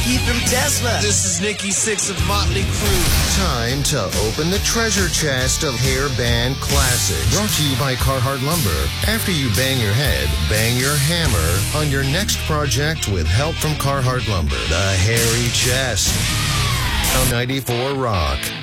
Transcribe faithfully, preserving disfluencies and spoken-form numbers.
Nikki from Tesla. This is Nikki Sixx of Motley Crue. Time to open the treasure chest of hair band classics. Brought to you by Carhartt Lumber. After you bang your head, bang your hammer on your next project with help from Carhartt Lumber. The Hairy Chest. On ninety-four Rock.